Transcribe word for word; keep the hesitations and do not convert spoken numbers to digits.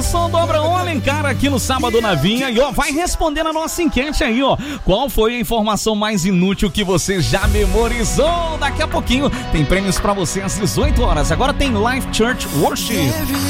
som do Abraão Alencar aqui no Sábado na Vinha. E ó, vai respondendo a nossa enquete aí, ó. Qual foi a informação mais inútil que você já memorizou? Daqui a pouquinho tem prêmios pra você às dezoito horas. Agora tem Life Church Worship.